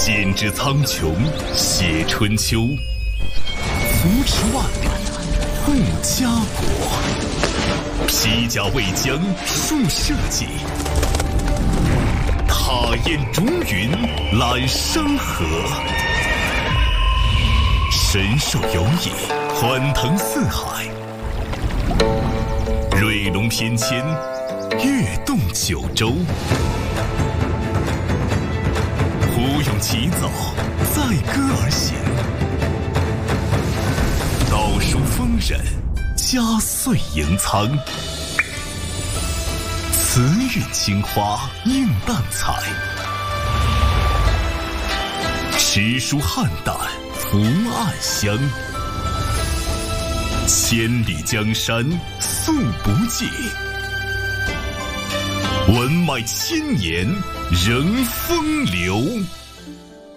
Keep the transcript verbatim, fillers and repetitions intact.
剑指苍穹，写春秋，扶持万里，护家国。披甲为将，树社稷。踏烟逐云，揽山河。神兽游弋，欢腾四海。瑞龙翩跹，跃动九州。胡勇起早，载歌而行。道书丰稔，佳岁迎苍。慈韵青花映淡彩，诗书汉胆福暗香。千里江山素不尽，文脉千年仍风流。